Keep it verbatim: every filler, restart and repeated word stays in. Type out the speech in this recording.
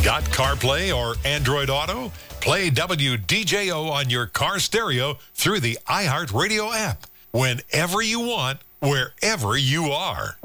Got CarPlay or Android Auto? Play W D J O on your car stereo through the iHeartRadio app. Whenever you want, wherever you are.